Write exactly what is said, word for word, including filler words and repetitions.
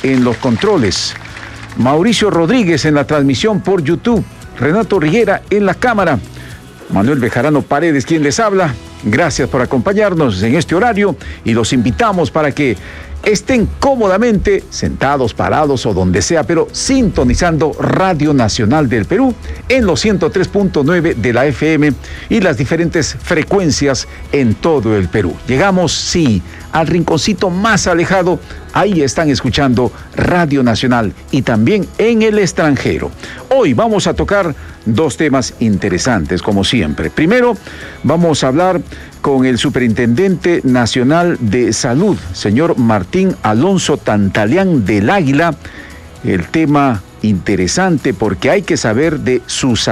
en los controles, Mauricio Rodríguez en la transmisión por YouTube, Renato Riguera en la cámara, Manuel Bejarano Paredes quien les habla. Gracias por acompañarnos en este horario y los invitamos para que estén cómodamente sentados, parados o donde sea, pero sintonizando Radio Nacional del Perú en los ciento tres punto nueve de la F M y las diferentes frecuencias en todo el Perú. Llegamos, sí, al rinconcito más alejado. Ahí están escuchando Radio Nacional y también en el extranjero. Hoy vamos a tocar dos temas interesantes, como siempre. Primero, vamos a hablar con el Superintendente Nacional de Salud, señor Martín Alonso Tantaleán del Águila. El tema interesante porque hay que saber de su salud.